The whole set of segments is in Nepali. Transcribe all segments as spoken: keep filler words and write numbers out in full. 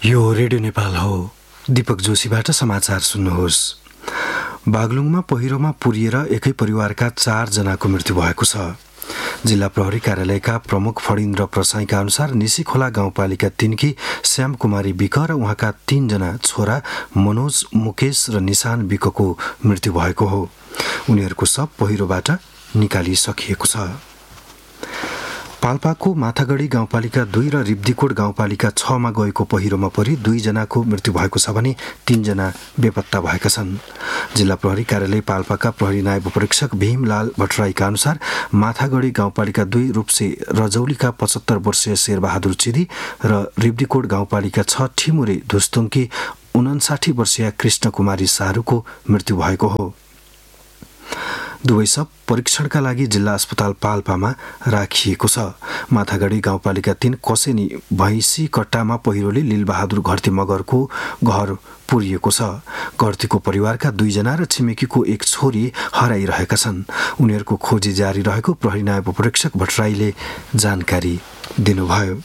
यो रेडियो नेपाल हो। दीपक जोशीबाट समाचार सुन्नुहोस्। बागलुङमा पहिरोमा पुरिएर एकै परिवारका चार जनाको मृत्यु भएको छ। जिल्ला प्रहरी कार्यालयका प्रमुख फणिन्द्र प्रसाईका अनुसार निसीखोला गाउँपालिका तीनकी श्याम कुमारी विक र उहाँका तीनजना छोरा मनोज, मुकेश र निशान विकको मृत्यु भएको हो। उनीहरूको शव पहिरोबाट निकालिसकिएको छ। पाल्पाको माथागढी गाउँपालिका दुई र रिब्दीकोट गाउँपालिका छमा गएको पहिरोमा परि दुईजनाको मृत्यु भएको छ भने तीनजना बेपत्ता भएका छन्। जिल्ला प्रहरी कार्यालय पाल्पाका प्रहरी नायब परीक्षक भीमलाल भट्टराईका अनुसार माथागढी गाउँपालिका दुई रूपसे रजौलीका पचहत्तर वर्षीय शेरबहादुर चिदी र रिब्दीकोट गाउँपालिका छ ठिमुरे धुस्तुङकी उनासाठी वर्षीय कृष्ण कुमारी सारूको मृत्यु भएको हो। दुवै सब परीक्षणका लागि जिल्ला अस्पताल पाल्पामा राखिएको छ। माथागढी गाउँपालिका तीन कसेनी भैँसी कट्टामा पहिरोले लीलबहादुर घरती मगरको घर पुरिएको छ। घरतीको परिवारका दुईजना र छिमेकीको एक छोरी हराइरहेका छन्। उनीहरूको खोजी जारी रहेको प्रहरी नायब परीक्षक भट्टराईले जानकारी दिनुभयो।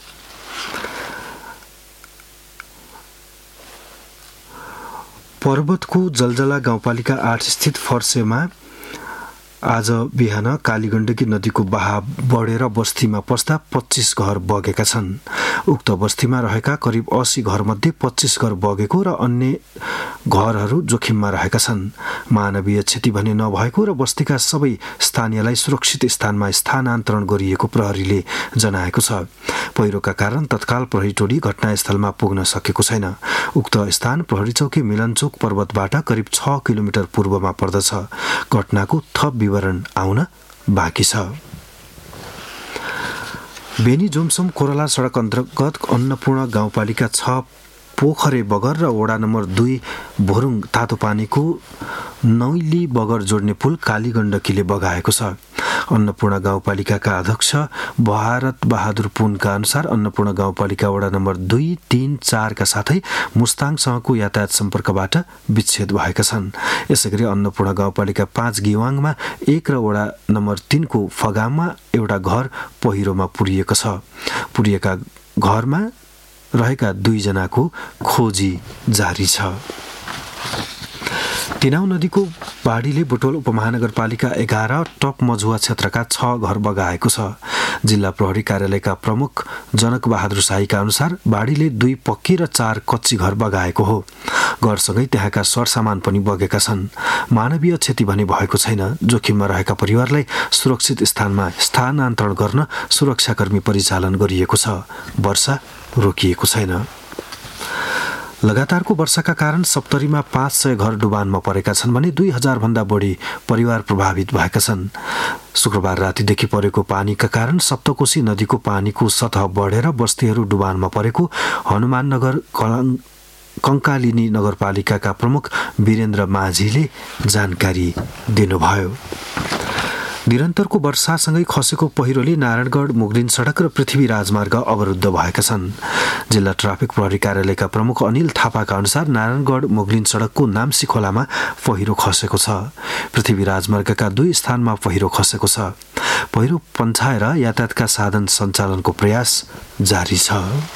पर्वतको जलजला गाउँपालिका आठ स्थित फर्सेमा आज बिहान कालीगण्डकी नदीको बहाव बढेर बस्तीमा पस्दा पच्चीस घर बगेका छन्। उक्त बस्तीमा रहेका करिब अस्सी घरमध्ये पच्चीस घर बगेको र अन्य घरहरू जोखिममा रहेका छन्। मानवीय क्षति भने नभएको र बस्तीका सबै स्थानीयलाई सुरक्षित स्थानमा स्थानान्तरण गरिएको प्रहरीले जनाएको छ। पहिरोका कारण तत्काल प्रहरी टोली घटनास्थलमा पुग्न सकेको छैन। उक्त स्थान प्रहरी चौकी मिलनचोक पर्वतबाट करिब छ किलोमिटर पूर्वमा पर्दछ। घटनाको थप विवरण आउन बाँकी छ। बेनी जोमसोम कोरला सडक अन्तर्गत अन्नपूर्ण गाउँपालिका छ पोखरे बगर र वडा नम्बर दुई भोरुङ तातो पानीको नौली बगर जोड्ने पुल कालीगण्डकीले बगाएको छ। अन्नपूर्ण गाउँपालिकाका अध्यक्ष भारत बहादुर पुनका अनुसार अन्नपूर्ण गाउँपालिका वडा नम्बर दुई, तीन, चारका साथै मुस्ताङसँगको यातायात सम्पर्कबाट विच्छेद भएका छन्। यसैगरी अन्नपूर्ण गाउँपालिका पाँच गिवाङमा एक र वडा नम्बर तीनको फगाममा एउटा घर पहिरोमा पुरिएको छ। पुरिएका घरमा रहेका दुईजनाको खोजी जारी छ। तिनाउ नदीको बाढीले बुटोल उपमहानगरपालिका एघार टप मझुवा क्षेत्रका छ घर बगाएको छ। जिल्ला प्रहरी कार्यालयका प्रमुख जनक बहादुर शाहीका अनुसार बाढीले दुई पक्की र चार कच्ची घर बगाएको हो। घरसँगै त्यहाँका सरसामान पनि बगेका छन्। मानवीय क्षति भने भएको छैन। जोखिममा रहेका परिवारलाई सुरक्षित स्थानमा स्थानान्तरण गर्न सुरक्षाकर्मी परिचालन गरिएको छ। वर्षा रोकिएको छैन। लगातारको वर्षाका कारण सप्तरीमा पाँच सय घर डुबानमा परेका छन् भने दुई हजार भन्दा बढी परिवार प्रभावित भएका छन्। शुक्रबार रातिदेखि परेको पानीका कारण सप्तकोशी नदीको पानीको सतह बढेर बस्तीहरू डुबानमा परेको हनुमाननगर कङ्कालिनी नगरपालिकाका प्रमुख वीरेन्द्र माझीले जानकारी दिनुभयो। निरन्तरको वर्षासँगै खसेको पहिरोले नारायणगढ मुगलिन सडक र पृथ्वी राजमार्ग अवरुद्ध भएका छन्। जिल्ला ट्राफिक प्रहरी कार्यालयका प्रमुख अनिल थापाका अनुसार नारायणगढ मुगलिन सडकको नाम्सी खोलामा पहिरो खसेको छ। पृथ्वी राजमार्गका दुई स्थानमा पहिरो खसेको छ। पहिरो पन्छाएर यातायातका साधन सञ्चालनको प्रयास जारी छ।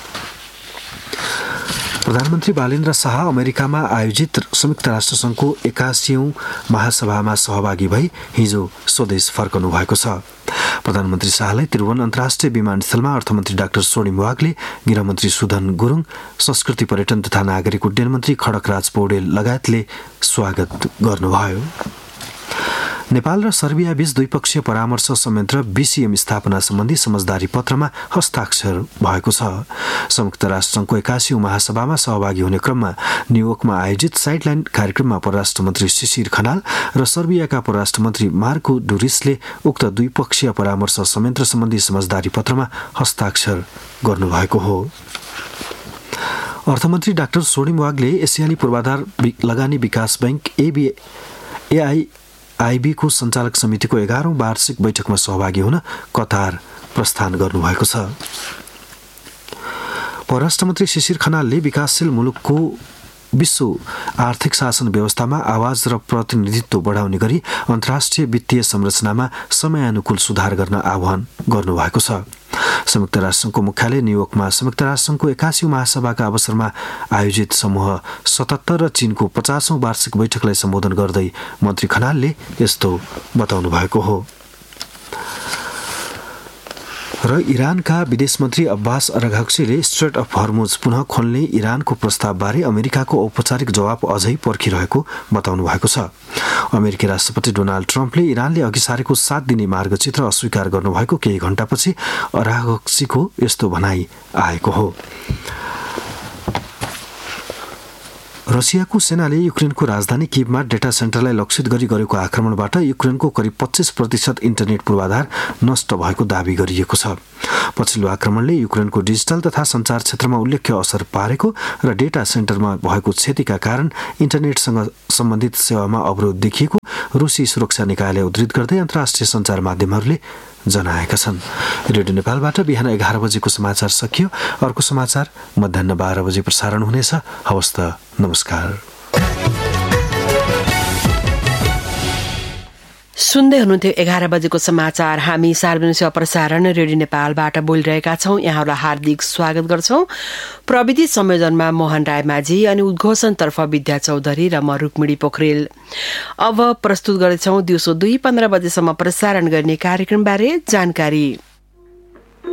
प्रधानमन्त्री बालेन्द्र शाह अमेरिकामा आयोजित संयुक्त राष्ट्रसङ्घको एकासीौं महासभामा सहभागी भई हिजो स्वदेश फर्कनु भएको छ। प्रधानमन्त्री शाहलाई त्रिभुवन अन्तर्राष्ट्रिय विमानस्थलमा अर्थमन्त्री डाक्टर सोनिम वागले, गृहमन्त्री सुधन गुरुङ, संस्कृति पर्यटन तथा नागरिक उड्डयन मन्त्री खड्गराज पौडेल लगायतले स्वागत गर्नुभयो। नेपाल र सर्बिया बीच द्विपक्षीय परामर्श संयन्त्र बीसीएम स्थापना सम्बन्धी समझदारी पत्रमा हस्ताक्षर भएको छ। संयुक्त राष्ट्रसङ्घको एकासीौं महासभामा सहभागी हुने क्रममा न्युयोर्कमा आयोजित साइडलाइन कार्यक्रममा परराष्ट्र मन्त्री शिशिर खनाल र सर्बियाका परराष्ट्र मन्त्री मार्को डुरिसले उक्त द्विपक्षीय परामर्श संयन्त्र सम्बन्धी समझदारी पत्रमा हस्ताक्षर गर्नुभएको हो। अर्थमन्त्री डाक्टर सोनिम वागले एसियाली पूर्वाधार लगानी विकास बैंक एबी एआई आईबीको सञ्चालक समितिको एघारौं वार्षिक बैठकमा सहभागी हुन कतार प्रस्थान गर्नुभएको छ। परराष्ट्र मन्त्री शिशिर खनालले विकासशील मुलुकको विश्व आर्थिक शासन व्यवस्थामा आवाज र प्रतिनिधित्व बढाउने गरी अन्तर्राष्ट्रिय वित्तीय संरचनामा समयानुकूल सुधार गर्न आह्वान गर्नुभएको छ। संयुक्त राष्ट्रसङ्घको मुख्यालय न्युयोर्कमा संयुक्त राष्ट्रसङ्घको एकासी महासभाका अवसरमा आयोजित समूह सतहत्तर र चीनको पचासौं वार्षिक बैठकलाई सम्बोधन गर्दै मन्त्री खनालले यस्तो बताउनु भएको हो। र इरानका विदेश मन्त्री अब्बास अराघाक्सीले स्ट्रेट अफ हर्मुज पुनः खोल्ने इरानको प्रस्तावबारे अमेरिकाको औपचारिक जवाब अझै पर्खिरहेको बताउनु भएको छ। अमेरिकी राष्ट्रपति डोनाल्ड ट्रम्पले इरानले अघि सारेको सात दिने मार्गचित्र अस्वीकार गर्नुभएको केही घण्टापछि अराघाक्सीको यस्तो भनाई आएको हो। रसियाको सेनाले युक्रेनको राजधानी किभमा डेटा सेन्टरलाई लक्षित गरी गरेको आक्रमणबाट युक्रेनको करिब पच्चीस प्रतिशत इन्टरनेट पूर्वाधार नष्ट भएको दावी गरिएको छ। पछिल्लो आक्रमणले युक्रेनको डिजिटल तथा सञ्चार क्षेत्रमा उल्लेख्य असर पारेको र डेटा सेन्टरमा भएको क्षतिका कारण इन्टरनेटसँग सम्बन्धित सेवामा अवरोध देखिएको रुसी सुरक्षा निकायले उद्धृत गर्दै अन्तर्राष्ट्रिय सञ्चार माध्यमहरूले जनाएका छन्। रेडियो नेपालबाट बिहान एघार बजेको समाचार सकियो। अर्को समाचार मध्याह बाह्र बजे प्रसारण हुनेछ। हवस् त, नमस्कार। सुन्दै हुनुहुन्थ्यो एघार बजेको समाचार। हामी सार्वजनिक सेवा प्रसारण रेडियो नेपालबाट बोलिरहेका छौं। यहाँहरूलाई हार्दिक स्वागत गर्छौं। प्रविधि संयोजनमा मोहन रायमाझी अनि उद्घोषणतर्फ विद्या चौधरी र म रुक्मिणी पोखरेल। अब प्रस्तुत गर्दैछौं दिउँसो दुई पन्ध्र बजेसम्म प्रसारण गर्ने कार्यक्रमबारे जानकारी।